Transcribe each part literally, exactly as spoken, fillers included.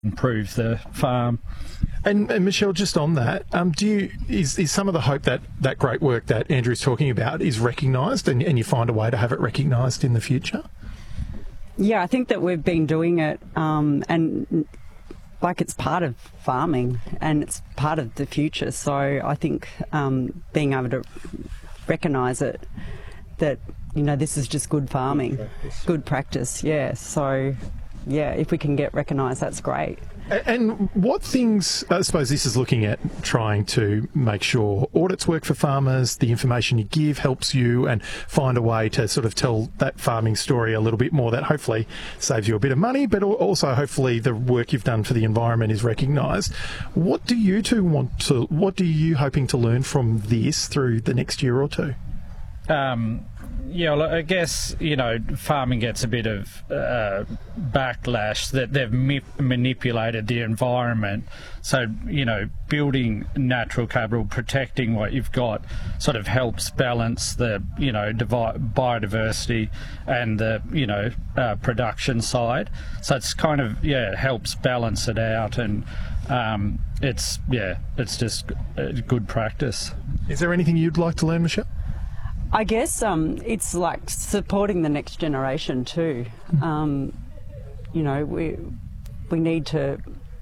improve the farm. And, and Michelle, just on that, um, do you is, is some of the hope that that great work that Andrew's talking about is recognised, and, and you find a way to have it recognised in the future? Yeah, I think that we've been doing it, um, and like it's part of farming and it's part of the future. So I think um, being able to recognise it, that you know this is just good farming, good practice. Good practice. Yeah. So yeah, if we can get recognised, that's great. And what things, I suppose this is looking at trying to make sure audits work for farmers, the information you give helps you, and find a way to sort of tell that farming story a little bit more that hopefully saves you a bit of money, but also hopefully the work you've done for the environment is recognised. What do you two want to, what are you hoping to learn from this through the next year or two? Um, yeah, well, I guess, you know, farming gets a bit of uh, backlash that they've mi- manipulated the environment. So, you know, building natural capital, protecting what you've got sort of helps balance the, you know, divi- biodiversity and the, you know, uh, production side. So it's kind of, yeah, it helps balance it out, and um, it's, yeah, it's just good practice. Is there anything you'd like to learn, Michelle? I guess um, it's like supporting the next generation too. Um, you know, we we need to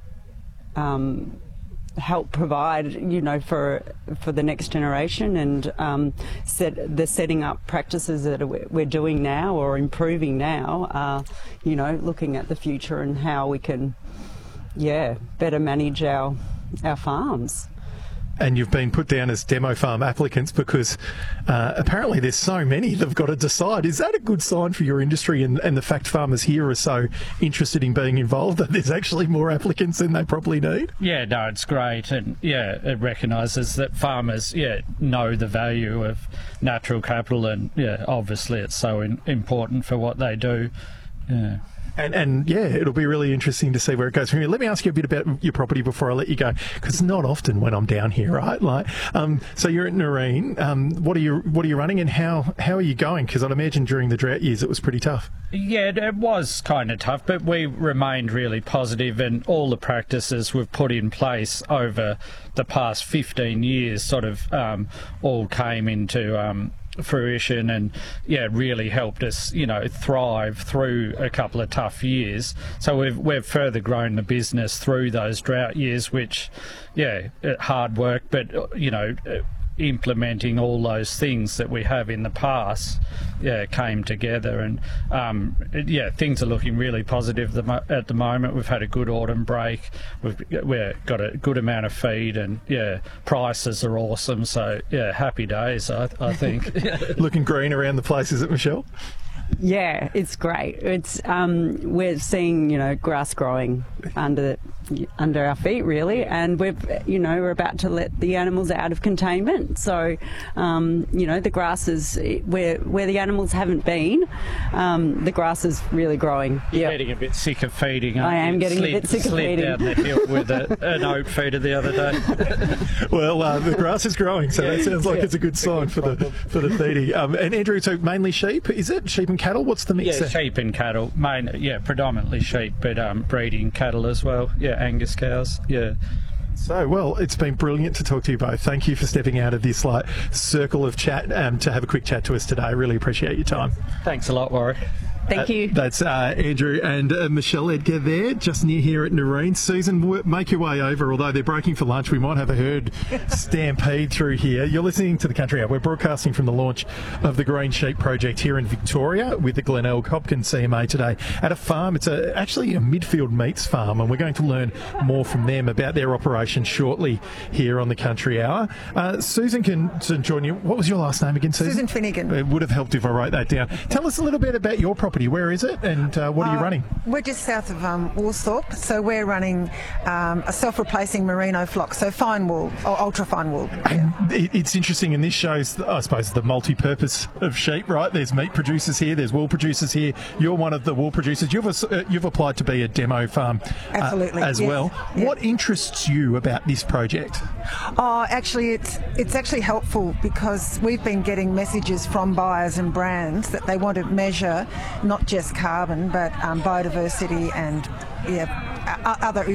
um, help provide, you know, for for the next generation, and um, set the setting up practices that we're doing now or improving now. Uh, you know, looking at the future and how we can, yeah, better manage our our farms. And you've been put down as demo farm applicants because uh, apparently there's so many they've got to decide. Is that a good sign for your industry, and, and the fact farmers here are so interested in being involved that there's actually more applicants than they probably need? Yeah, no, it's great. And yeah, it recognises that farmers, yeah, know the value of natural capital, and yeah, obviously it's so in, important for what they do. Yeah. And, and yeah, it'll be really interesting to see where it goes from here. Let me ask you a bit about your property before I let you go, because not often when I'm down here, right? Like, um, so you're at Nerine. Um, what are you What are you running, and how how are you going? Because I'd imagine during the drought years it was pretty tough. Yeah, it was kind of tough, but we remained really positive, and all the practices we've put in place over the past fifteen years sort of um, all came into um, fruition, and yeah, really helped us, you know, thrive through a couple of tough years. So we've we've further grown the business through those drought years, which, yeah, hard work, but you know, implementing all those things that we have in the past, yeah, came together, and um, yeah, things are looking really positive at the moment. We've had a good autumn break. We've we've got a good amount of feed, and yeah, prices are awesome. So yeah, happy days, I, I think. Looking green around the place, is it, Michelle? Yeah, it's great. It's um, we're seeing, you know, grass growing under under our feet, really, and we've, you know, we're about to let the animals out of containment. So, um, you know, the grass is where where the animals haven't been. Um, the grass is really growing. You're yep. getting a bit sick of feeding. I am you? getting slid, a bit sick of slid feeding. down the hill with a, an oat feeder the other day. Well, uh, the grass is growing, so that sounds like yeah, it's a good sign a good for the for the feeding. Um, and Andrew, so mainly sheep, is it? Sheep and cattle? What's the mix yeah, there? Sheep and cattle. Main, yeah, predominantly sheep, but um, breeding cattle as well. Yeah, Angus cows. Yeah. So, well, it's been brilliant to talk to you both. Thank you for stepping out of this like circle of chat um, to have a quick chat to us today. I really appreciate your time. Thanks a lot, Warwick. Thank uh, you. That's uh, Andrew and uh, Michelle Edgar there, just near here at Nerine. Susan, w- make your way over. Although they're breaking for lunch, we might have a herd stampede through here. You're listening to the Country Hour. We're broadcasting from the launch of the Green Sheep project here in Victoria with the Glenelg Hopkins C M A today at a farm. It's a, actually a midfield meats farm, and we're going to learn more from them about their operation shortly here on the Country Hour. Uh, Susan can join you. What was your last name again, Susan? Susan Finnegan. It would have helped if I wrote that down. Tell us a little bit about your property. Where is it, and uh, what are you uh, running? We're just south of um, Woolsthorpe, so we're running um, a self-replacing merino flock, so fine wool, or ultra-fine wool. Yeah. It, it's interesting, and this shows, I suppose, the multi-purpose of sheep, right? There's meat producers here, there's wool producers here. You're one of the wool producers. You've uh, you've applied to be a demo farm uh, Absolutely, as yes. well. Yeah. What interests you about this project? Oh, actually, it's it's actually helpful because we've been getting messages from buyers and brands that they want to measure not just carbon, but um, biodiversity and yeah, other